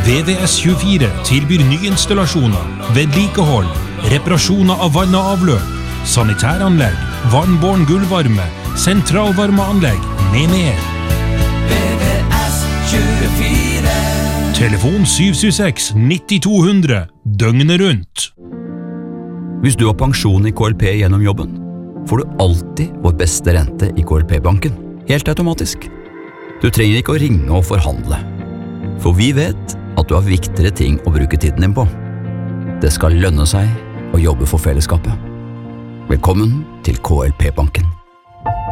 VVS24 tilbyr nyinstallasjoner, vedlikehold, reparasjoner av vann og avløp, sanitæranlegg, vannbåren gulvvarme, sentralvarmeanlegg med mer. VVS24. Telefon 776 9200, døgnet rundt. Hvis du har pensjon i KLP gjennom jobben, får du alltid vår beste rente i KLP-banken, helt automatisk. Du trenger ikke å ringe og forhandle, for vi vet at du har viktigere ting å bruke tiden din på. Det skal lønne seg å jobbe for fellesskapet. Velkommen til KLP-banken.